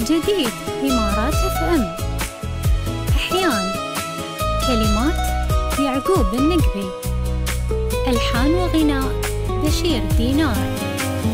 جديد إمارات FM. أحيان كلمات يعقوب النقبي، ألحان وغناء بشير دينار.